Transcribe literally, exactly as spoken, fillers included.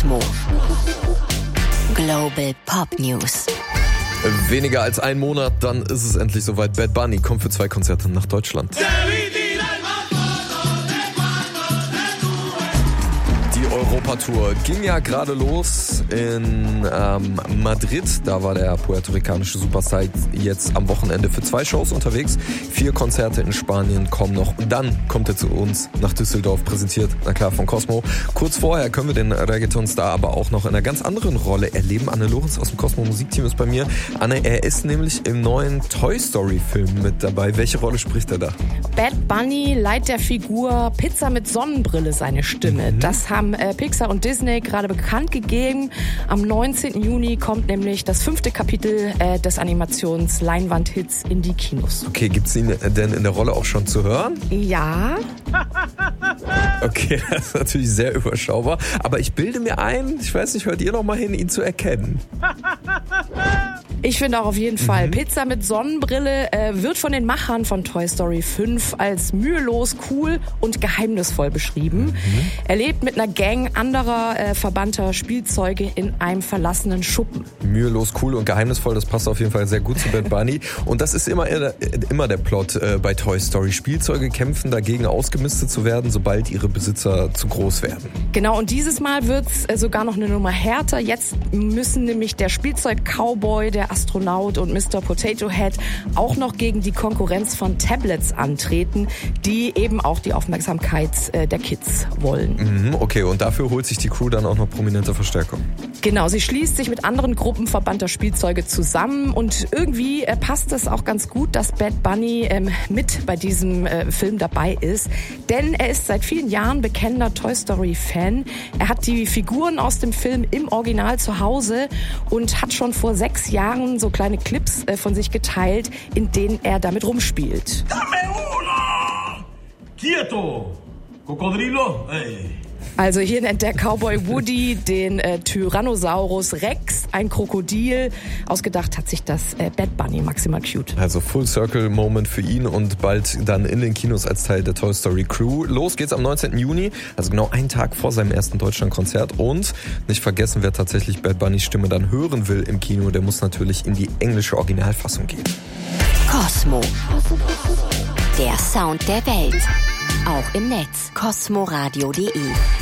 Kosmo. Global Pop News. Weniger als ein Monat, dann ist es endlich soweit. Bad Bunny kommt für zwei Konzerte nach Deutschland. Die Europatour ging ja gerade los in ähm, Madrid. Da war der puerto-ricanische Superstar jetzt am Wochenende für zwei Shows unterwegs. Vier Konzerte in Spanien kommen noch. Und dann kommt er zu uns nach Düsseldorf, präsentiert, na klar, von Kosmo. Kurz vorher können wir den Reggaeton-Star aber auch noch in einer ganz anderen Rolle erleben. Anne Lorenz aus dem Kosmo Musikteam ist bei mir. Anne, er ist nämlich im neuen Toy Story-Film mit dabei. Welche Rolle spricht er da? Bad Bunny leiht der Figur Pizza mit Sonnenbrille seine Stimme. Mhm. Das haben äh, Pixar und Disney gerade bekannt gegeben. Am neunzehnten Juni kommt nämlich das fünfte Kapitel äh, des Animations-Leinwand-Hits in die Kinos. Okay, gibt's ihn denn in der Rolle auch schon zu hören? Ja. Okay, das ist natürlich sehr überschaubar. Aber ich bilde mir ein, ich weiß nicht, hört ihr noch mal hin, ihn zu erkennen? Ich finde auch auf jeden Fall. Mhm. Pizza mit Sonnenbrille äh, wird von den Machern von Toy Story fünf als mühelos, cool und geheimnisvoll beschrieben. Mhm. Er lebt mit einer Gang anderer äh, verbannter Spielzeuge in einem verlassenen Schuppen. Mühelos, cool und geheimnisvoll, das passt auf jeden Fall sehr gut zu Bad Bunny. Und das ist immer, immer der Plot äh, bei Toy Story. Spielzeuge kämpfen dagegen, ausgemistet zu werden, sobald ihre Besitzer zu groß werden. Genau, und dieses Mal wird's äh, sogar noch eine Nummer härter. Jetzt müssen nämlich der Spielzeug-Cowboy, der Astronaut und Mister Potato Head auch noch gegen die Konkurrenz von Tablets antreten, die eben auch die Aufmerksamkeit äh, der Kids wollen. Mhm, okay, und dafür holt sich die Crew dann auch noch prominente Verstärkung. Genau, sie schließt sich mit anderen Gruppen verbannter Spielzeuge zusammen und irgendwie äh, passt es auch ganz gut, dass Bad Bunny ähm, mit bei diesem äh, Film dabei ist, denn er ist seit vielen Jahren bekennender Toy Story Fan. Er hat die Figuren aus dem Film im Original zu Hause und hat schon vor sechs Jahren so kleine Clips äh, von sich geteilt, in denen er damit rumspielt. Dame una! Quieto! Cocodrilo? Ey. Also hier nennt der Cowboy Woody den äh, Tyrannosaurus Rex, ein Krokodil. Ausgedacht hat sich das äh, Bad Bunny, maximal cute. Also Full Circle Moment für ihn und bald dann in den Kinos als Teil der Toy Story Crew. Los geht's am neunzehnten Juni, also genau einen Tag vor seinem ersten Deutschlandkonzert. Und nicht vergessen, wer tatsächlich Bad Bunnys Stimme dann hören will im Kino, der muss natürlich in die englische Originalfassung gehen. Kosmo. Der Sound der Welt. Auch im Netz. kosmoradio punkt de